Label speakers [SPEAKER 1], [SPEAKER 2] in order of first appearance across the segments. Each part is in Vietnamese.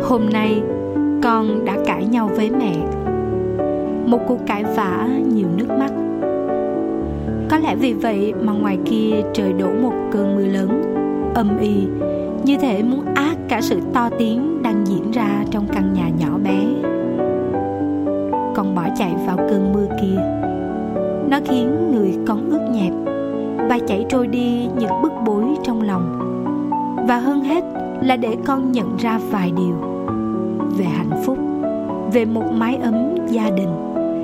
[SPEAKER 1] Hôm nay con đã cãi nhau với mẹ. Một cuộc cãi vã nhiều nước mắt. Có lẽ vì vậy mà ngoài kia trời đổ một cơn mưa lớn, âm ỉ, như thể muốn át cả sự to tiếng đang diễn ra trong căn nhà nhỏ bé. Con bỏ chạy vào cơn mưa kia. Nó khiến người con ướt nhẹp và chảy trôi đi những bức bối trong lòng. Và hơn hết là để con nhận ra vài điều về hạnh phúc, về một mái ấm gia đình.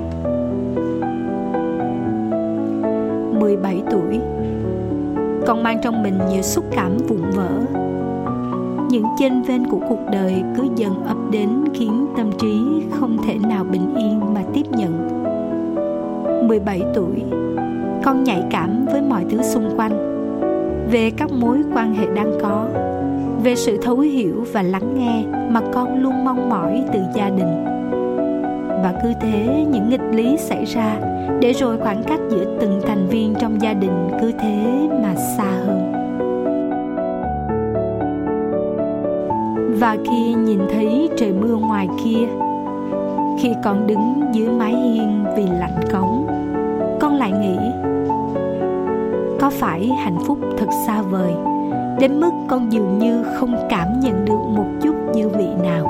[SPEAKER 1] 17 tuổi, con mang trong mình nhiều xúc cảm vụn vỡ. Những chênh vênh của cuộc đời cứ dần ập đến khiến tâm trí không thể nào bình yên mà tiếp nhận. 17 tuổi, con nhạy cảm với mọi thứ xung quanh, về các mối quan hệ đang có, về sự thấu hiểu và lắng nghe mà con luôn mong mỏi từ gia đình. Và cứ thế những nghịch lý xảy ra, để rồi khoảng cách giữa từng thành viên trong gia đình cứ thế mà xa hơn. Và khi nhìn thấy trời mưa ngoài kia, khi con đứng dưới mái hiên vì lạnh cống, con lại nghĩ, có phải hạnh phúc thật xa vời đến mức con dường như không cảm nhận được một chút dư vị nào?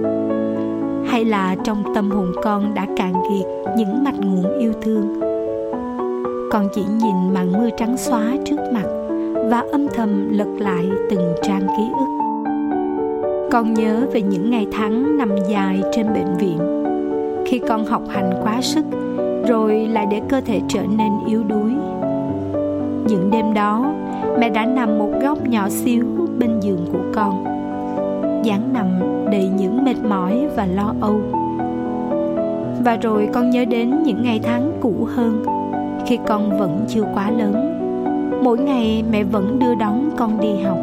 [SPEAKER 1] Hay là trong tâm hồn con đã cạn kiệt những mạch nguồn yêu thương? Con chỉ nhìn màn mưa trắng xóa trước mặt và âm thầm lật lại từng trang ký ức. Con nhớ về những ngày tháng nằm dài trên bệnh viện, khi con học hành quá sức, rồi lại để cơ thể trở nên yếu đuối. Những đêm đó, mẹ đã nằm một góc nhỏ xíu bên giường của con, dáng nằm đầy những mệt mỏi và lo âu. Và rồi con nhớ đến những ngày tháng cũ hơn, khi con vẫn chưa quá lớn. Mỗi ngày mẹ vẫn đưa đón con đi học.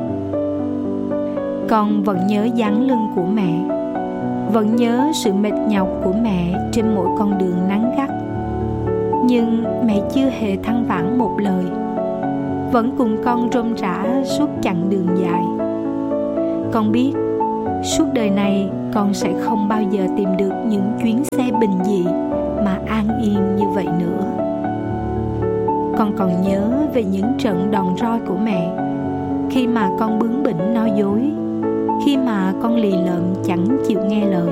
[SPEAKER 1] Con vẫn nhớ dáng lưng của mẹ, vẫn nhớ sự mệt nhọc của mẹ trên mỗi con đường nắng gắt. Nhưng mẹ chưa hề than vãn một lời, vẫn cùng con rôm rả suốt chặng đường dài. Con biết suốt đời này con sẽ không bao giờ tìm được những chuyến xe bình dị mà an yên như vậy nữa. Con còn nhớ về những trận đòn roi của mẹ, khi mà con bướng bỉnh nói dối, khi mà con lì lợm chẳng chịu nghe lời.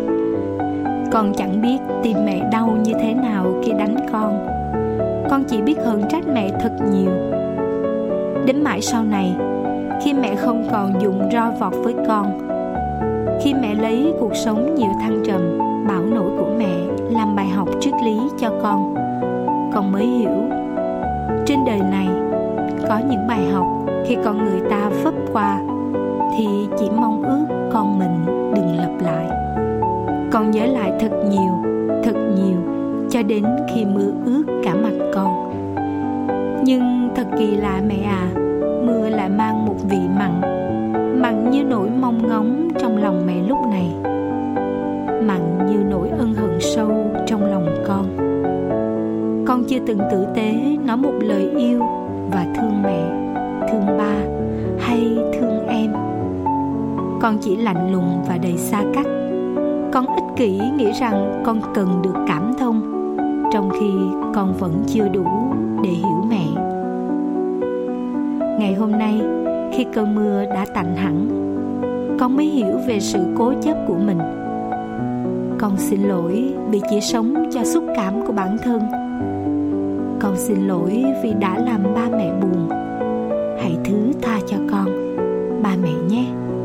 [SPEAKER 1] Con chẳng biết tim mẹ đau như thế nào khi đánh con. Con chỉ biết hờn trách mẹ thật nhiều. Đến mãi sau này, khi mẹ không còn dùng roi vọt với con, khi mẹ lấy cuộc sống nhiều thăng trầm, bão nổi của mẹ làm bài học triết lý cho con mới hiểu, trên đời này có những bài học khi con người ta phấp qua thì chỉ mong ước con mình đừng lặp lại. Con nhớ lại thật nhiều, cho đến khi mưa ướt cả mặt con. Nhưng thật kỳ lạ mẹ à, mưa lại mang một vị mặn như nỗi mong ngóng trong lòng mẹ lúc này, mặn như nỗi ân hận sâu trong lòng con. Con chưa từng tử tế nói một lời yêu và thương mẹ, thương ba hay thương em. Con chỉ lạnh lùng và đầy xa cách. Con ích kỷ nghĩ rằng con cần được cảm thông, trong khi con vẫn chưa đủ để hiểu mẹ. Ngày hôm nay, khi cơn mưa đã tạnh hẳn, con mới hiểu về sự cố chấp của mình. Con xin lỗi vì chỉ sống cho xúc cảm của bản thân. Con xin lỗi vì đã làm ba mẹ buồn.